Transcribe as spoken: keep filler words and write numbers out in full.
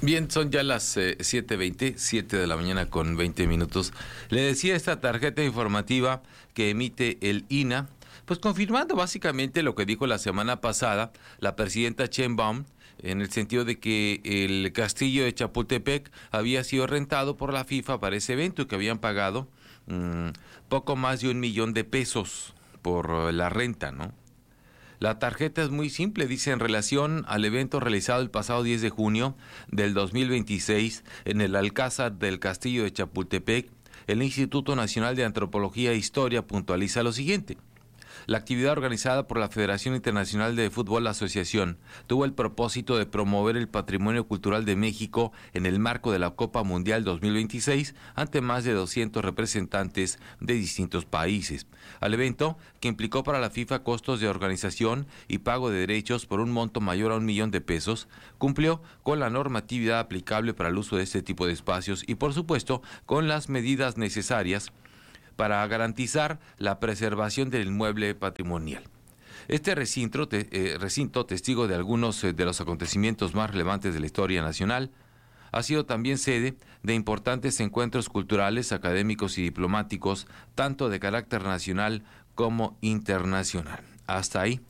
Bien, son ya las eh, siete veinte, siete de la mañana con veinte minutos. Le decía esta tarjeta informativa que emite el I N A, pues confirmando básicamente lo que dijo la semana pasada la presidenta Sheinbaum, en el sentido de que el castillo de Chapultepec había sido rentado por la FIFA para ese evento y que habían pagado mmm, poco más de un millón de pesos por la renta, ¿no? La tarjeta es muy simple, dice: en relación al evento realizado el pasado diez de junio del dos mil veintiséis en el Alcázar del Castillo de Chapultepec, el Instituto Nacional de Antropología e Historia puntualiza lo siguiente. La actividad organizada por la Federación Internacional de Fútbol Asociación tuvo el propósito de promover el patrimonio cultural de México en el marco de la Copa Mundial dos mil veintiséis ante más de doscientos representantes de distintos países. Al evento, que implicó para la FIFA costos de organización y pago de derechos por un monto mayor a un millón de pesos, cumplió con la normatividad aplicable para el uso de este tipo de espacios y, por supuesto, con las medidas necesarias para garantizar la preservación del inmueble patrimonial. Este recinto, te, eh, recinto testigo de algunos eh, de los acontecimientos más relevantes de la historia nacional, ha sido también sede de importantes encuentros culturales, académicos y diplomáticos, tanto de carácter nacional como internacional. Hasta ahí